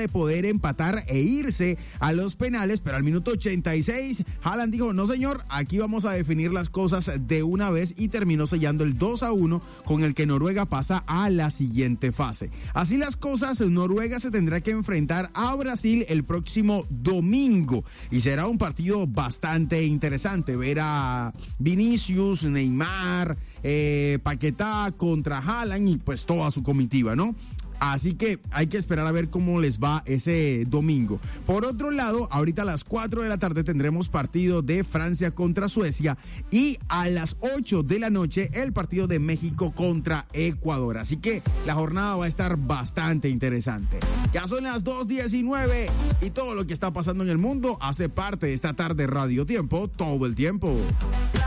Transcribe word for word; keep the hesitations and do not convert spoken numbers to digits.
de poder empatar e irse a los penales, pero al minuto ochenta y seis, Haaland dijo, no señor, aquí vamos a definir las cosas de una vez y terminó sellando el dos a uno con el que Noruega pasa a la siguiente fase. Así las cosas, Noruega se tendrá que enfrentar a Brasil el próximo domingo y será un partido bastante interesante ver a Vinicius, Neymar, eh, Paquetá contra Haaland y pues toda su comitiva, ¿no? Así que hay que esperar a ver cómo les va ese domingo. Por otro lado, ahorita a las cuatro de la tarde tendremos partido de Francia contra Suecia y a las ocho de la noche el partido de México contra Ecuador. Así que la jornada va a estar bastante interesante. Ya son las dos diecinueve y todo lo que está pasando en el mundo hace parte de esta tarde Radio Tiempo todo el tiempo.